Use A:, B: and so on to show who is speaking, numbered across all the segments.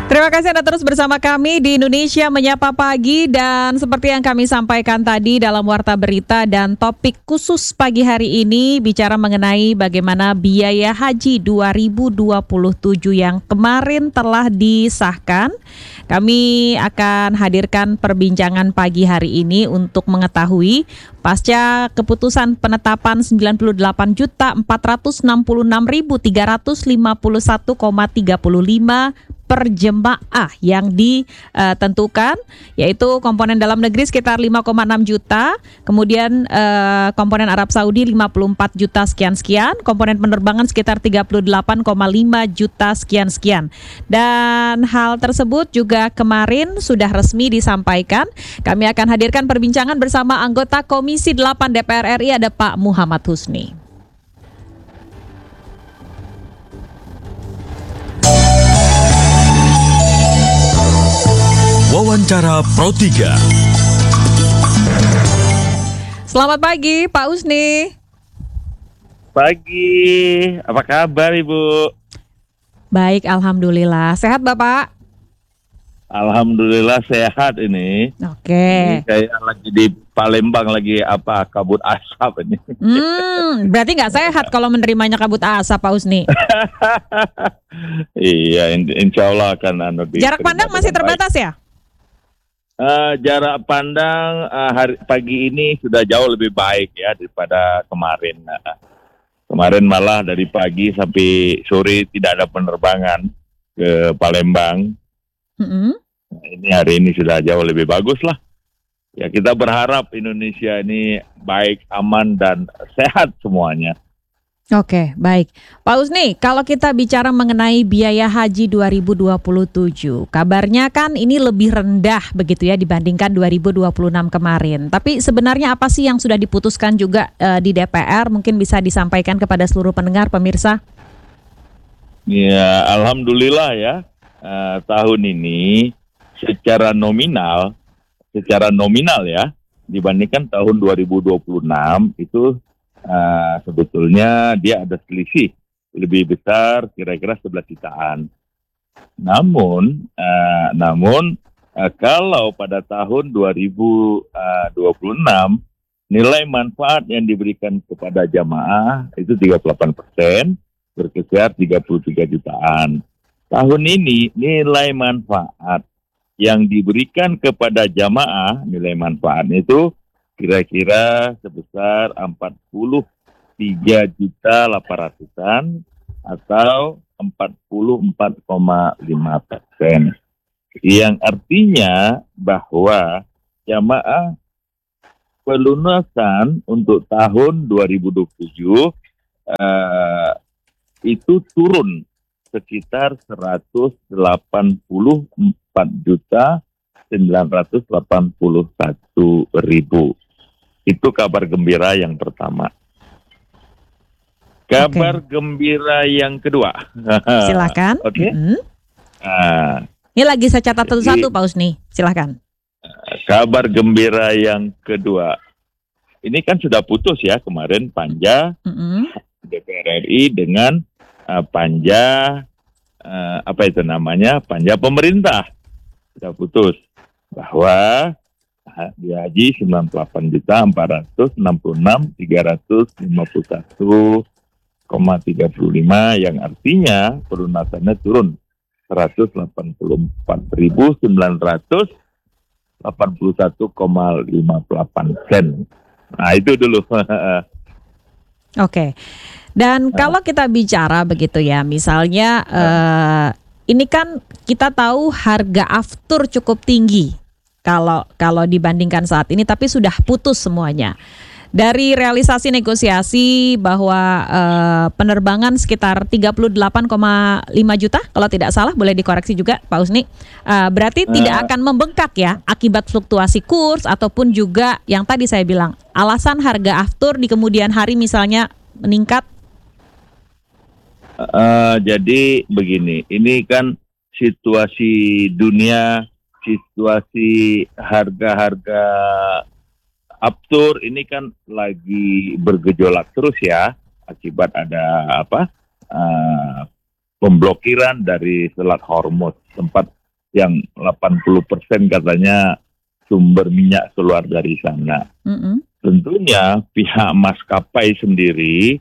A: Terima kasih Anda terus bersama kami di Indonesia Menyapa Pagi, dan seperti yang kami sampaikan tadi dalam Warta Berita, dan topik khusus pagi hari ini bicara mengenai bagaimana biaya haji 2027 yang kemarin telah disahkan. Kami akan hadirkan perbincangan pagi hari ini untuk mengetahui pasca keputusan penetapan 98.466.351,35 per jemaah yang ditentukan, yaitu komponen dalam negeri sekitar 5,6 juta, kemudian komponen Arab Saudi 54 juta sekian-sekian, komponen penerbangan sekitar 38,5 juta sekian-sekian. Dan hal tersebut juga kemarin sudah resmi disampaikan. Kami akan hadirkan perbincangan bersama anggota Komisi 8 DPR RI, ada Pak Muhammad Husni.
B: Wawancara Pro 3.
A: Selamat pagi Pak Husni.
C: Pagi, apa kabar Ibu?
A: Baik, Alhamdulillah. Sehat Bapak?
C: Alhamdulillah sehat ini.
A: Oke.
C: Ini saya lagi di Palembang, lagi kabut asap ini.
A: Berarti nggak sehat kalau menerimanya kabut asap Pak Husni.
C: Iya, insya Allah akan
A: Jarak pandang masih terbatas ya?
C: Jarak pandang pagi ini sudah jauh lebih baik ya daripada kemarin. Kemarin malah dari pagi sampai sore tidak ada penerbangan ke Palembang. Nah, ini hari ini sudah jauh lebih bagus lah. Ya, kita berharap Indonesia ini baik, aman, dan sehat semuanya.
A: Oke, baik. Pak Husni, kalau kita bicara mengenai biaya haji 2027, kabarnya kan ini lebih rendah begitu ya dibandingkan 2026 kemarin. Tapi sebenarnya apa sih yang sudah diputuskan juga di DPR? Mungkin bisa disampaikan kepada seluruh pendengar, pemirsa.
C: Ya, alhamdulillah ya. Tahun ini secara nominal ya, dibandingkan tahun 2026 itu sebetulnya dia ada selisih lebih besar, kira-kira 11 jutaan. Namun kalau pada tahun 2026 nilai manfaat yang diberikan kepada jamaah itu 38%, berkisar 33 jutaan. Tahun ini nilai manfaat yang diberikan kepada jamaah, nilai manfaatnya itu kira-kira sebesar 43.800-an atau 44,5%. Yang artinya bahwa jamaah pelunasan untuk tahun 2027 itu turun sekitar 184.981.000. Itu kabar gembira yang pertama. Kabar gembira yang kedua.
A: Silakan.
C: Oke.
A: Ini lagi saya catat satu-satu Pak Husni. Silakan.
C: Kabar gembira yang kedua. Ini kan sudah putus ya kemarin Panja DPR RI dengan Panja Panja pemerintah. Sudah putus bahwa haji 98.366.351,35 yang artinya pelunasannya turun 189.981,58 sen. Nah, itu dulu.
A: Oke. Dan kalau kita bicara begitu ya, misalnya ini kan kita tahu harga aftur cukup tinggi kalau dibandingkan saat ini, tapi sudah putus semuanya. Dari realisasi negosiasi bahwa penerbangan sekitar 38,5 juta, kalau tidak salah, boleh dikoreksi juga Pak Husni, berarti tidak akan membengkak ya akibat fluktuasi kurs ataupun juga yang tadi saya bilang alasan harga aftur di kemudian hari misalnya meningkat.
C: Jadi begini, ini kan situasi dunia, situasi harga-harga aftur ini kan lagi bergejolak terus ya, akibat ada pemblokiran dari Selat Hormuz. Sempat yang 80% katanya sumber minyak keluar dari sana. Tentunya pihak maskapai sendiri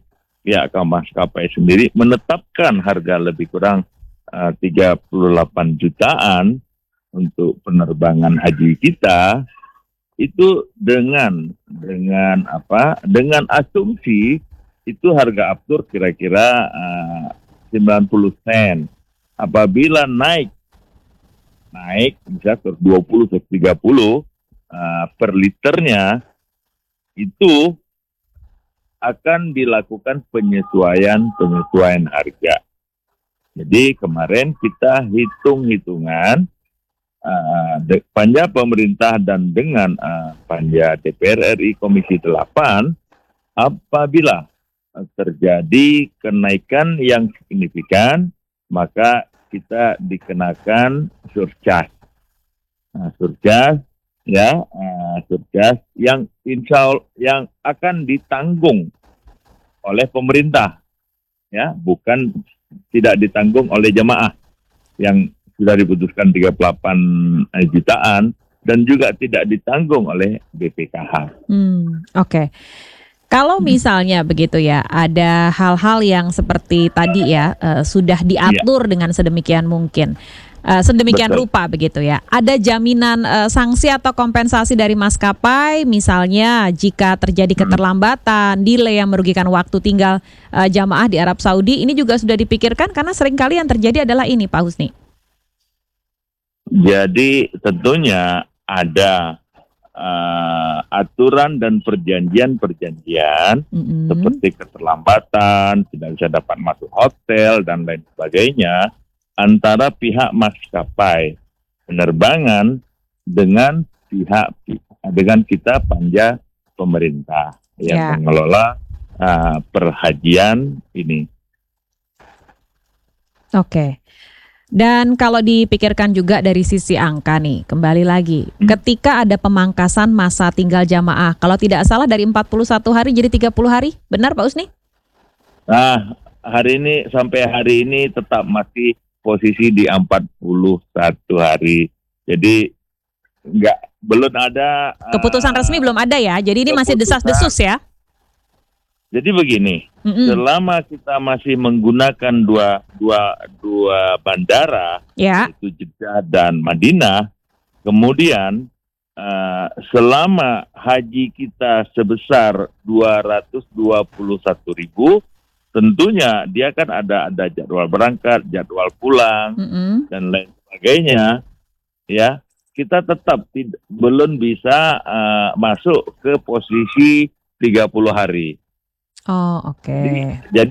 C: menetapkan harga lebih kurang 38 jutaan untuk penerbangan haji kita itu dengan asumsi itu harga aftur kira-kira 90 sen. Apabila naik bisa ke 20 ke 30 per liternya, itu akan dilakukan penyesuaian harga. Jadi kemarin kita hitung-hitungan panja pemerintah dan dengan panja DPR RI Komisi 8, apabila terjadi kenaikan yang signifikan, maka kita dikenakan surcharge. Surcharge yang yang akan ditanggung oleh pemerintah, ya, bukan tidak ditanggung oleh jemaah yang sudah diputuskan 38 jutaan dan juga tidak ditanggung oleh BPKH.
A: Oke. Kalau misalnya begitu ya, ada hal-hal yang seperti tadi ya, sudah diatur dengan sedemikian mungkin, sedemikian
C: Betul.
A: rupa begitu ya. Ada jaminan sanksi atau kompensasi dari maskapai, misalnya jika terjadi keterlambatan, delay yang merugikan waktu tinggal jamaah di Arab Saudi, ini juga sudah dipikirkan karena seringkali yang terjadi adalah ini, Pak Husni.
C: Jadi tentunya ada aturan dan perjanjian seperti keterlambatan, tidak bisa dapat masuk hotel dan lain sebagainya antara pihak maskapai penerbangan dengan kita panja pemerintah yang mengelola perhajian ini.
A: Oke. Dan kalau dipikirkan juga dari sisi angka nih, kembali lagi, ketika ada pemangkasan masa tinggal jamaah, kalau tidak salah dari 41 hari jadi 30 hari, benar Pak Husni?
C: Nah, sampai hari ini tetap masih posisi di 41 hari. Jadi belum ada
A: keputusan resmi belum ada ya. Jadi ini masih desas-desus ya.
C: Jadi begini, selama kita masih menggunakan dua bandara, yaitu Jeddah dan Madinah, kemudian selama haji kita sebesar 221.000, tentunya dia kan ada jadwal berangkat, jadwal pulang, dan lain sebagainya, ya. Kita tetap belum bisa masuk ke posisi 30 hari.
A: Oh, oke.
C: Jadi